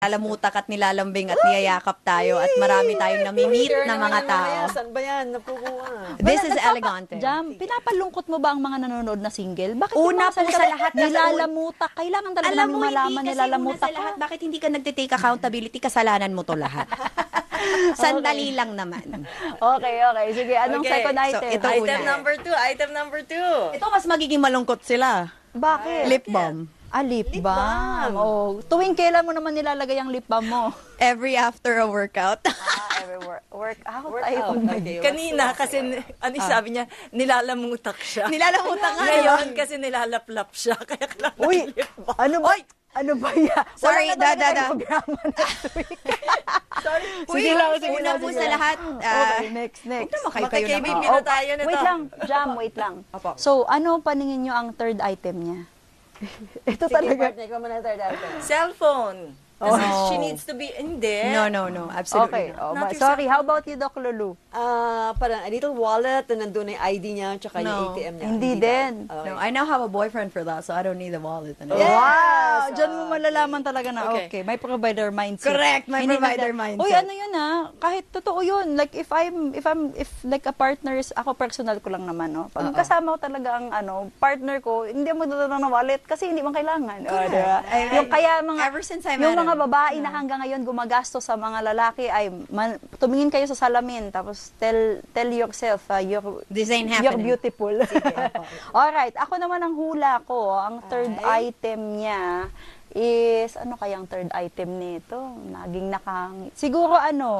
Lalamutak at nilalambing at niyayakap tayo at marami tayong nami-meet na mga tao. Saan ba yan? Nakukuha. This is elegante. Jam, pinapalungkot mo ba ang mga nanonood na single? Bakit Una po sa lahat, nilalamutak? Kailangan talaga Alam namin mo, malaman hindi kasi nilalamutak una sa lahat, bakit hindi ka nagtitake accountability? Kasalanan mo to lahat. Sandali lang naman. Okay. Sige, anong Okay, second so item? ito Item number two. Ito mas magiging malungkot sila. Bakit? Lip balm. Lip Lip balm. balm. Oh, tuwing kailan mo naman nilalagay ang lip balm mo? Every after a workout. Every workout. Okay, kanina kasi sabi niya, nilalamutak siya. Nilalamutak nga. Ngayon kasi nilalaplap siya. Kaya kailangan Uy, lip balm. ano ba yan? Sorry, Wala na talaga da. programa next week. Sorry. Sige lang, sige Una lang, po sige sa lang. lahat. Okay, next. Huwag naman kayo Maka-KBB naman. na tayo nito. Wait lang, Jam, wait lang. Opo. So, ano paningin nyo ang third item niya? Ito talaga. Cellphone. Oh. Kasi No. she needs to be, hindi. No, Okay. absolutely not. Not your Sorry, how about you, Doc Lulu? Parang a little wallet na nandun na yung ID niya tsaka No. yung ATM niya. Hindi daw. din. Okay. No, I now have a boyfriend for that, so I don't need a wallet. Wow! Diyan mo malalaman talaga na, Okay. okay, may provider mindset. Correct, may Hindi provider nagda- mindset. Uy, ano yun kahit totoo yun. Like, if like a partner is, ako personal ko lang naman, no? Pag kasama ko talaga ang, partner ko, hindi mo dadala ng wallet kasi hindi man kailangan. Correct. Diba? Yung kaya mga, Ever since I yung met mga him. babae na hanggang ngayon gumagastos sa mga lalaki ay tumingin kayo sa salamin tapos tell yourself This ain't you're happening. beautiful. Alright, ako naman ang hula ko, ang third item niya is, ano kayang third item nito? Naging siguro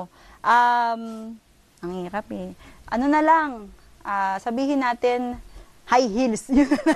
ang hirap eh. Ano na lang, sabihin natin, high heels.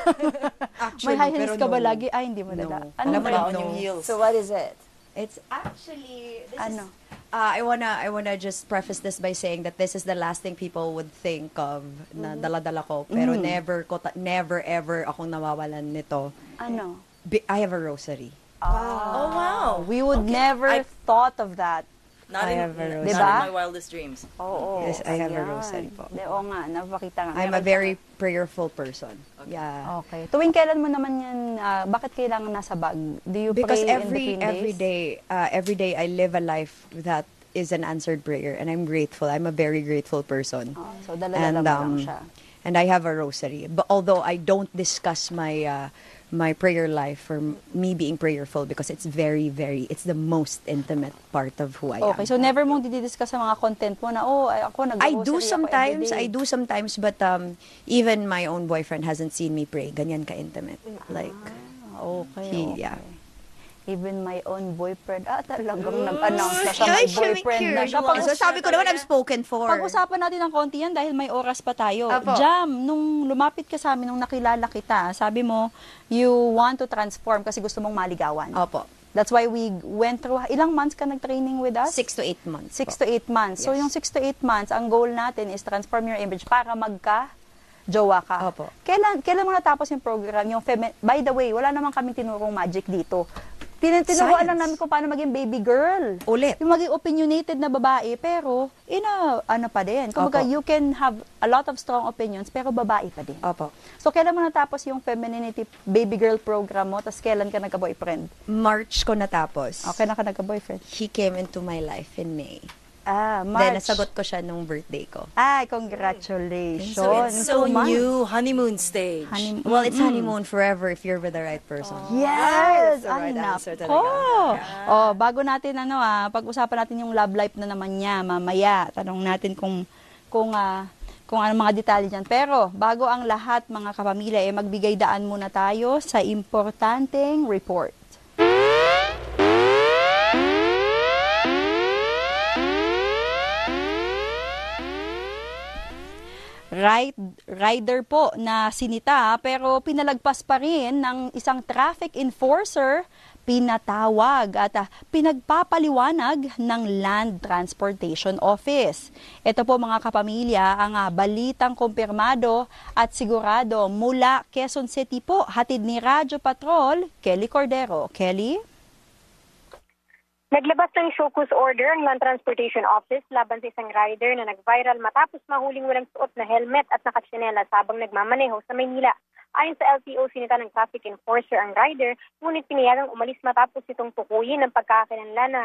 May high heels pero ka ba no. lagi? Ay, hindi mo dala. No. Ano Alam mo ba? naman yung heels. So what is it? It's actually Ano? I wanna just preface this by saying that this is the last thing people would think of na dala-dala ko, pero never ever akong nawawalan nito. Ano? I have a rosary. Oh, wow. We would never thought of that. Not I in, have a not rosary. in Diba? my wildest dreams. Oo. Yes, I have a ayan. rosary po. Oo nga, napakita nga. I'm a Meron very prayerful person. Okay. Yeah. Okay. Tuwing kailan mo naman yan, bakit kailangan nasa bag? Do you Because pray every in between days? day I live a life that is an answered prayer, and I'm grateful. I'm a very grateful person. Oh, so dala-dala mo lang siya. And I have a rosary. But although I don't discuss my my prayer life or me being prayerful, because it's it's the most intimate part of who I am. Okay, so never mong didiscuss sa mga content mo na, ako I do nag-rosary sometimes, but even my own boyfriend hasn't seen me pray. Ganyan ka-intimate. Like, Okay, yeah. Even my own boyfriend, talagang nag-announce na siya, may boyfriend na siya. So sabi ko naman, I'm spoken for. Pag-usapan natin ng konti yan dahil may oras pa tayo. Apo. Jam, nung lumapit ka sa amin, nung nakilala kita, sabi mo, you want to transform kasi gusto mong maligawan. Opo. That's why we went through, ilang months ka nag-training with us? 6 to 8 months. 6 to 8 months. So, Yes. yung 6 to 8 months, ang goal natin is transform your image para jowa ka. Opo. Kailan mo natapos yung program? By the way, wala naman kaming tinurong magic dito. Tinuruan lang namin kung paano maging baby girl. Ulit. Yung maging opinionated na babae, pero, ano pa din. Kumbaga, Opo. you can have a lot of strong opinions, pero babae pa din. Opo. So, kailan mo natapos yung femininity baby girl program mo, tapos kailan ka nagka-boyfriend? March ko natapos. Okay na ka nagka-boyfriend? He came into my life in May. March. Then, nasagot ko siya nung birthday ko. Ay, congratulations. So it's so Two months. new, honeymoon stage. Well, it's honeymoon forever if you're with the right person. Yes! that's the right Ay, answer nako. talaga. Bago natin, pag-usapan natin yung love life na naman niya, mamaya, tanong natin kung ano mga detalye dyan. Pero, bago ang lahat, mga kapamilya, magbigay daan muna tayo sa importanteng report. Rider po na sinita pero pinalagpas pa rin ng isang traffic enforcer, pinatawag at pinagpapaliwanag ng Land Transportation Office. Ito po mga kapamilya ang balitang kumpirmado at sigurado mula Quezon City po, hatid ni Radyo Patrol, Kelly Cordero. Kelly? Naglabas ng show cause order ang Land Transportation Office laban sa isang rider na nag-viral matapos mahuling walang suot na helmet at nakatsinelas habang nagmamaneho sa Maynila. Ayon sa LTO, sinita ng traffic enforcer ang rider, ngunit pinayagang umalis matapos itong tukuyin ng pagkakakilanlan na